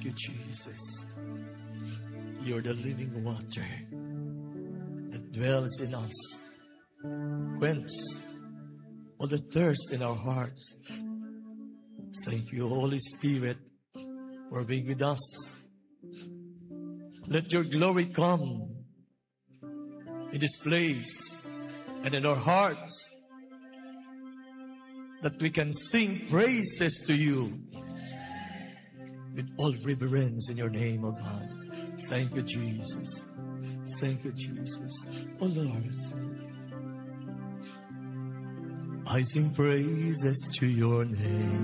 you, Jesus. You're the living water that dwells in us. Quench all the thirst in our hearts. Thank you, Holy Spirit, for being with us. Let your glory come in this place and in our hearts, that we can sing praises to you with all reverence in your name, O God. Thank you, Jesus. Thank you, Jesus. Oh Lord, thank you. I sing praises to your name.